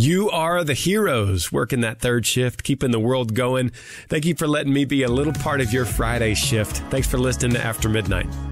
You are the heroes working that third shift, keeping the world going. Thank you for letting me be a little part of your Friday shift. Thanks for listening to After Midnight.